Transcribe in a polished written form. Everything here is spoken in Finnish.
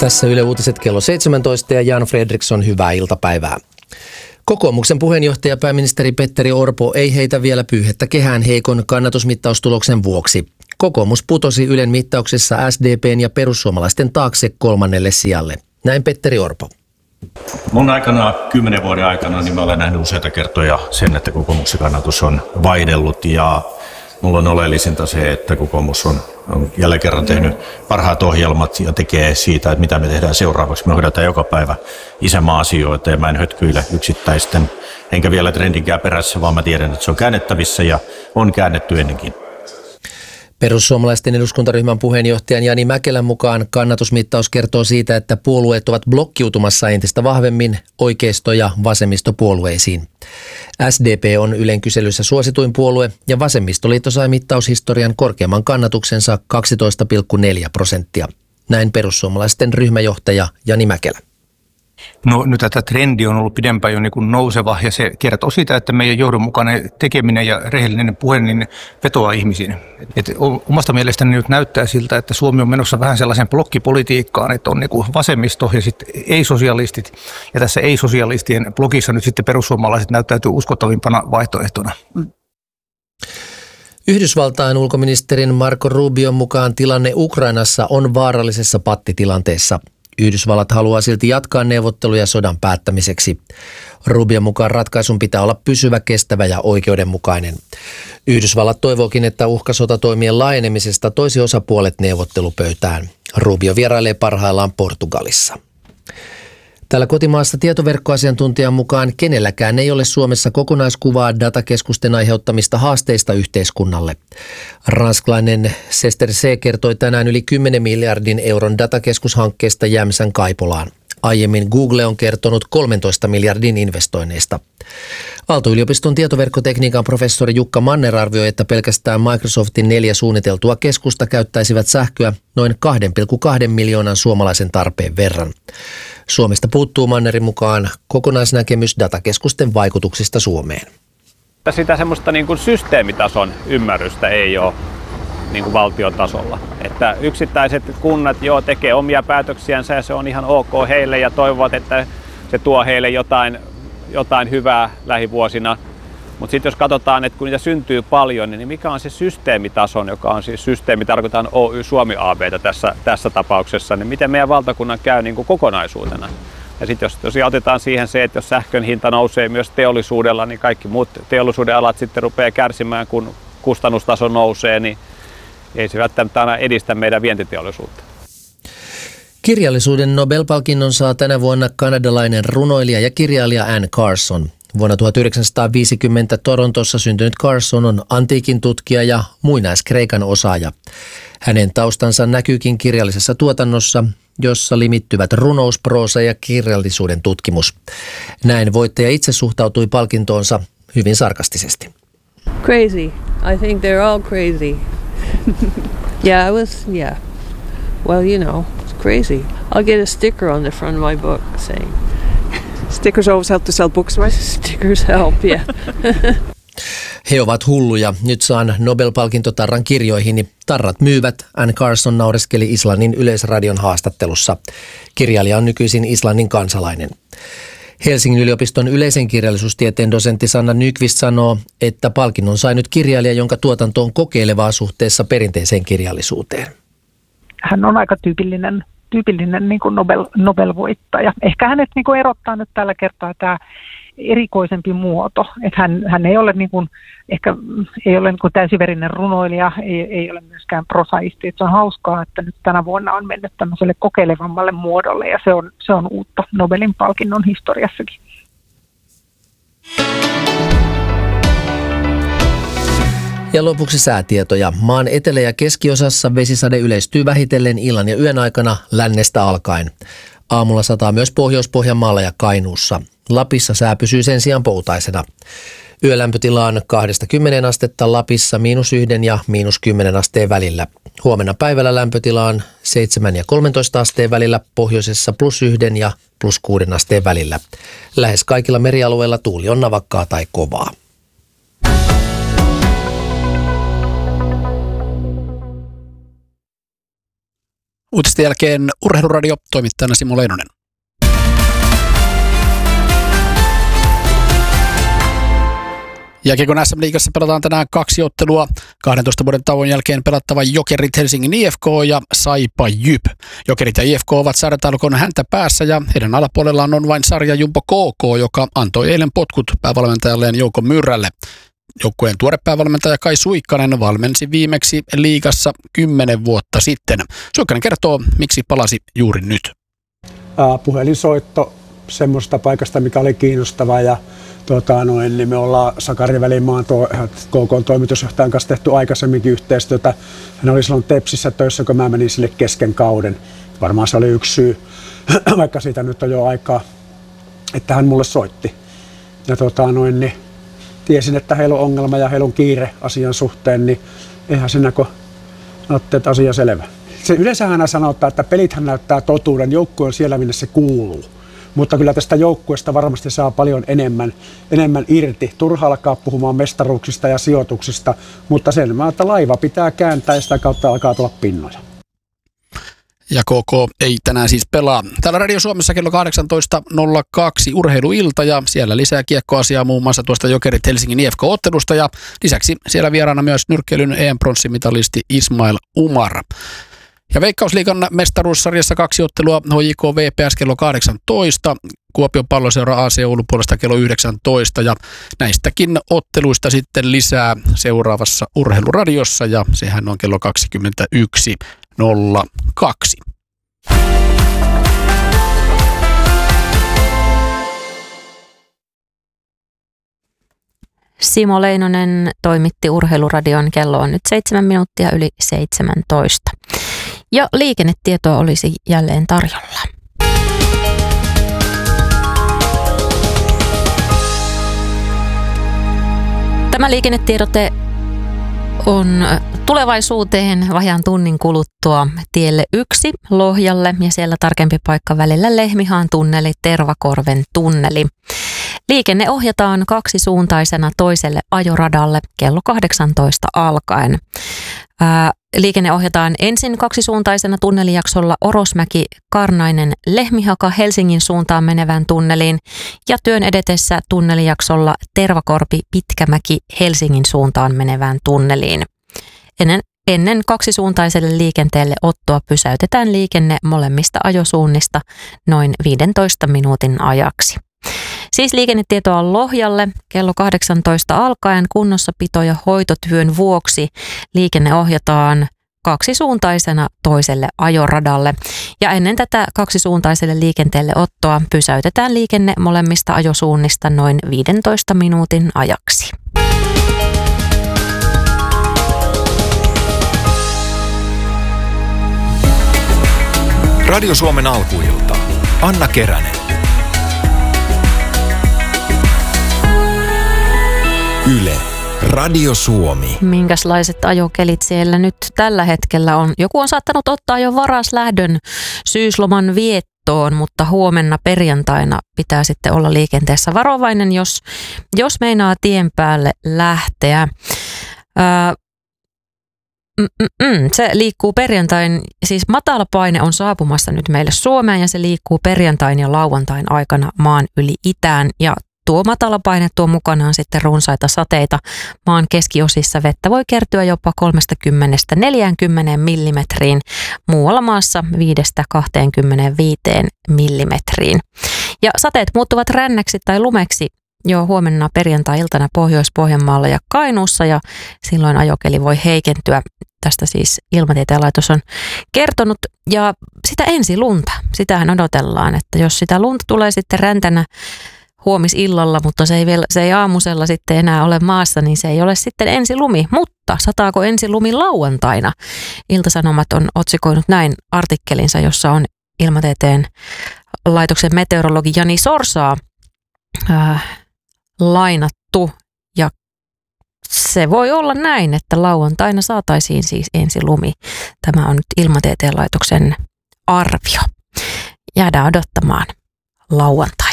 Tässä Yle Uutiset kello 17 ja Jan Fredriksson, hyvää iltapäivää. Kokoomuksen puheenjohtaja pääministeri Petteri Orpo ei heitä vielä pyyhettä kehään heikon kannatusmittaustuloksen vuoksi. Kokoomus putosi Ylen mittauksessa SDP:n ja perussuomalaisten taakse 3. sijalle. Näin Petteri Orpo. Mun aikana, 10 vuoden aikana, niin mä olen nähnyt useita kertoja sen, että kokoomuksen kannatus on vaihdellut ja mulla on oleellisinta se, että kokoomus on jälleen kerran tehnyt parhaat ohjelmat ja tekee siitä, että mitä me tehdään seuraavaksi. Me hoidetaan joka päivä isänmaa-asioita ja mä en hötkyile yksittäisten, enkä vielä trendinkään perässä, vaan mä tiedän, että se on käännettävissä ja on käännetty ennenkin. Perussuomalaisten eduskuntaryhmän puheenjohtajan Jani Mäkelän mukaan kannatusmittaus kertoo siitä, että puolueet ovat blokkiutumassa entistä vahvemmin oikeisto- ja vasemmistopuolueisiin. SDP on Ylen kyselyssä suosituin puolue ja vasemmistoliitto sai mittaushistorian korkeamman kannatuksensa 12,4%. Näin perussuomalaisten ryhmäjohtaja Jani Mäkelä. No nyt tämä trendi on ollut pidempään jo niin kuin nouseva ja se kertoo siitä, että meidän johdonmukainen tekeminen ja rehellinen puhe niin vetoaa ihmisiin. Omasta mielestäni nyt näyttää siltä, että Suomi on menossa vähän sellaisen blokkipolitiikkaan, että on niin kuin vasemmisto ja sitten ei-sosialistit. Ja tässä ei-sosialistien blokissa nyt sitten perussuomalaiset näyttäytyy uskottavimpana vaihtoehtona. Yhdysvaltain ulkoministerin Marco Rubion mukaan tilanne Ukrainassa on vaarallisessa pattitilanteessa. Yhdysvallat haluaa silti jatkaa neuvotteluja sodan päättämiseksi. Rubion mukaan ratkaisun pitää olla pysyvä, kestävä ja oikeudenmukainen. Yhdysvallat toivookin, että uhkasotatoimien laajenemisesta toisi osapuolet neuvottelupöytään. Rubio vierailee parhaillaan Portugalissa. Täällä kotimaassa tietoverkkoasiantuntijan mukaan kenelläkään ei ole Suomessa kokonaiskuvaa datakeskusten aiheuttamista haasteista yhteiskunnalle. Ranskalainen Sesterce kertoi tänään yli 10 miljardin euron datakeskushankkeesta Jämsän Kaipolaan. Aiemmin Google on kertonut 13 miljardin investoinneista. Aalto-yliopiston tietoverkkotekniikan professori Jukka Manner arvioi, että pelkästään Microsoftin 4 suunniteltua keskusta käyttäisivät sähköä noin 2,2 miljoonan suomalaisen tarpeen verran. Suomesta puuttuu Mannerin mukaan kokonaisnäkemys datakeskusten vaikutuksista Suomeen. Sitä semmoista niin kuin systeemitason ymmärrystä ei ole niin kuin valtiotasolla. Että yksittäiset kunnat tekee omia päätöksiänsä ja se on ihan ok heille ja toivovat, että se tuo heille jotain hyvää lähivuosina. Mutta sitten jos katsotaan, että kun niitä syntyy paljon, niin mikä on se systeemitason, joka on siis systeemi, tarkoitan Oy Suomi AB:tä tässä tapauksessa, niin miten meidän valtakunnan käy niin kuin kokonaisuutena. Ja sitten jos tosiaan otetaan siihen se, että jos sähkön hinta nousee myös teollisuudella, niin kaikki muut teollisuuden alat sitten rupeaa kärsimään, kun kustannustaso nousee, niin ei se välttämättä aina edistä meidän vientiteollisuutta. Kirjallisuuden Nobel-palkinnon saa tänä vuonna kanadalainen runoilija ja kirjailija Anne Carson. Vuonna 1950 Torontossa syntynyt Carson on antiikin tutkija ja muinaiskreikan osaaja. Hänen taustansa näkyykin kirjallisessa tuotannossa, jossa limittyvät runous, proosa ja kirjallisuuden tutkimus. Näin voittaja itse suhtautui palkintoonsa hyvin sarkastisesti. Crazy. I think they're all crazy. Yeah. Well, it's crazy. I'll get a sticker on the front of my book saying. Stickers always help to sell books, right? Stickers help, yeah. He ovat hulluja. Nyt saan Nobel-palkintotarran kirjoihini. Tarrat myyvät, Anne Carson naureskeli Islannin yleisradion haastattelussa. Kirjailija on nykyisin Islannin kansalainen. Helsingin yliopiston yleisen kirjallisuustieteen dosentti Sanna Nyqvist sanoo, että palkinnon sai nyt kirjailija, jonka tuotanto on kokeilevaa suhteessa perinteiseen kirjallisuuteen. Hän on aika tyypillinen niin kuin Nobel-voittaja. Ehkä hänet niin kuin erottaa nyt tällä kertaa tämä erikoisempi muoto. Että hän ei ole, niin kuin, ehkä ei ole niin kuin täysiverinen runoilija, ei ole myöskään prosaisti. Että se on hauskaa, että nyt tänä vuonna on mennyt tämmöiselle kokeilevammalle muodolle ja se on uutta Nobelin palkinnon historiassakin. Ja lopuksi säätietoja. Maan etelä- ja keskiosassa vesisade yleistyy vähitellen illan ja yön aikana lännestä alkaen. Aamulla sataa myös Pohjois-Pohjanmaalla ja Kainuussa. Lapissa sää pysyy sen sijaan poutaisena. Yölämpötila on 2–10 astetta Lapissa -1 ja -10 asteen välillä. Huomenna päivällä lämpötila on 7 ja 13 asteen välillä, pohjoisessa +1 ja +6 asteen välillä. Lähes kaikilla merialueilla tuuli on navakkaa tai kovaa. Uutisten jälkeen Urheiluradio, toimittajana Simo Leinonen. Jääkiekon SM-liigassa pelataan tänään 2 ottelua. 12 vuoden tauon jälkeen pelattava Jokerit Helsingin IFK ja Saipa Jyp. Jokerit ja IFK ovat sarjataulukon häntä päässä ja heidän alapuolellaan on vain sarja Jumbo KK, joka antoi eilen potkut päävalmentajalleen Jouko Myrrälle. Joukkueen tuore päävalmentaja Kai Suikkanen valmensi viimeksi liigassa 10 vuotta sitten. Suikkanen kertoo, miksi palasi juuri nyt. Puhelinsoitto semmoista paikasta, mikä oli kiinnostavaa ja niin me ollaan Sakari Välimaan KK-toimitusjohtajan kanssa tehty aikaisemminkin yhteistyötä. Hän oli silloin Tepsissä töissä, kun mä menin sille kesken kauden. Varmaan se oli yksi syy, vaikka siitä nyt on jo aikaa, että hän mulle soitti. Ja niin tiesin, että heillä on ongelma ja heillä on kiire asian suhteen, niin eihän siinä kun ajattelin, että asia selvä. Se yleensä aina sanotaan, että pelithän näyttää totuuden, joukkue on siellä, minne se kuuluu. Mutta kyllä tästä joukkueesta varmasti saa paljon enemmän irti. Turha alkaa puhumaan mestaruuksista ja sijoituksista, mutta sen että laiva pitää kääntää ja sitä kautta alkaa tulla pinnoja. Ja KK ei tänään siis pelaa. Täällä Radio Suomessa kello 18.02 urheiluilta ja siellä lisää kiekkoasiaa muun muassa tuosta Jokerit Helsingin IFK-ottelusta ja lisäksi siellä vieraana myös nyrkkeilyn EM-pronssimitalisti Ismail Umar. Ja Veikkausliigan mestaruussarjassa 2 ottelua HJK VPS kello 18, Kuopion Palloseura AC Oulun puolesta kello 19 ja näistäkin otteluista sitten lisää seuraavassa urheiluradiossa ja sehän on kello 21.02. Simo Leinonen toimitti Urheiluradion, kello on nyt 7 minuuttia yli 17. Ja liikennetietoa olisi jälleen tarjolla. Tämä liikennetiedote on tulevaisuuteen vajaan tunnin kuluttua tielle 1 Lohjalle ja siellä tarkempi paikka välillä Lehmihaan tunneli, Tervakorven tunneli. Liikenne ohjataan 2-suuntaisena toiselle ajoradalle kello 18 alkaen. Liikenne ohjataan ensin 2-suuntaisena tunnelijaksolla Orosmäki, Karnainen, Lehmihaka Helsingin suuntaan menevään tunneliin ja työn edetessä tunnelijaksolla Tervakorpi, Pitkämäki Helsingin suuntaan menevään tunneliin. Ennen 2-suuntaiselle liikenteelle ottoa pysäytetään liikenne molemmista ajosuunnista noin 15 minuutin ajaksi. Siis liikennetietoa Lohjalle kello 18 alkaen kunnossapito- ja hoitotyön vuoksi liikenne ohjataan 2-suuntaisena toiselle ajoradalle. Ja ennen tätä 2-suuntaiselle liikenteelle ottoa pysäytetään liikenne molemmista ajosuunnista noin 15 minuutin ajaksi. Radio Suomen alkuilta. Anna Keränen. Yle, Radio Suomi. Minkälaiset ajokelit siellä nyt tällä hetkellä on? Joku on saattanut ottaa jo varaslähdön syysloman viettoon, mutta huomenna perjantaina pitää sitten olla liikenteessä varovainen, jos meinaa tien päälle lähteä. Se liikkuu perjantain, siis matala paine on saapumassa nyt meille Suomeen ja se liikkuu perjantain ja lauantain aikana maan yli itään ja tuo matalapaine tuo mukanaan sitten runsaita sateita. Maan keskiosissa vettä voi kertyä jopa 30–40 millimetriin, muualla maassa 5–25 millimetriin. Ja sateet muuttuvat rännäksi tai lumeksi jo huomenna perjantai-iltana Pohjois-Pohjanmaalla ja Kainuussa ja silloin ajokeli voi heikentyä. Tästä siis Ilmatieteen laitos on kertonut ja sitä ensilunta, sitähän odotellaan, että jos sitä lunta tulee sitten räntänä huomisillalla, mutta se ei aamusella sitten enää ole maassa, niin se ei ole sitten ensilumi. Mutta sataako ensilumi lauantaina? Ilta-Sanomat on otsikoinut näin artikkelinsa, jossa on Ilmatieteen laitoksen meteorologi Jani Sorsaa lainattu. Ja se voi olla näin, että lauantaina saataisiin siis ensilumi. Tämä on nyt Ilmatieteen laitoksen arvio. Jäädään odottamaan lauantaina.